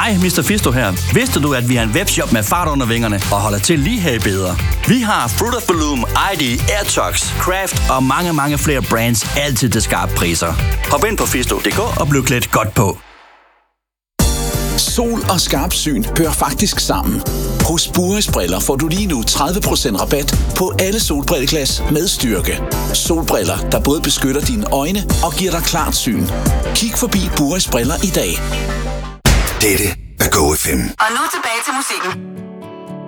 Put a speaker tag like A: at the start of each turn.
A: Hej, Mr. Fisto her. Vidste du, at vi har en webshop med fart under vingerne og holder til lige her i Beder? Vi har Fruit of the Loom, ID, Airtox, Craft og mange flere brands, altid til skarpe priser. Hop ind på fisto.dk og bliv klædt godt på.
B: Sol og skarp syn hører faktisk sammen. Hos Buris Briller får du lige nu 30% rabat på alle solbrilleglas med styrke. Solbriller, der både beskytter dine øjne og giver dig klart syn. Kig forbi Buris Briller i dag.
C: Dette er Go FM.
D: Og nu tilbage til musikken.